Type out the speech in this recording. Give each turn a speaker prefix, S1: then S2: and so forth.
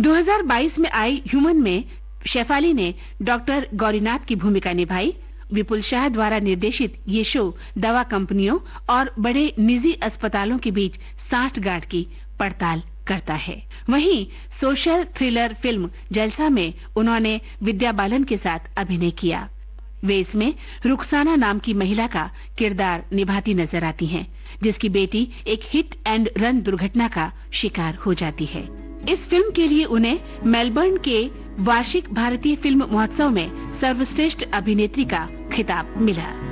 S1: 2022 में आई ह्यूमन में शेफाली ने डॉक्टर गौरीनाथ की भूमिका निभाई। विपुल शाह द्वारा निर्देशित ये शो दवा कंपनियों और बड़े निजी अस्पतालों के बीच सांठगांठ की पड़ताल करता है। वहीं सोशल थ्रिलर फिल्म जलसा में उन्होंने विद्या बालन के साथ अभिनय किया। वे इसमें रुखसाना नाम की महिला का किरदार निभाती नजर आती हैं, जिसकी बेटी एक हिट एंड रन दुर्घटना का शिकार हो जाती है। इस फिल्म के लिए उन्हें मेलबर्न के वार्षिक भारतीय फिल्म महोत्सव में सर्वश्रेष्ठ अभिनेत्री का खिताब मिला।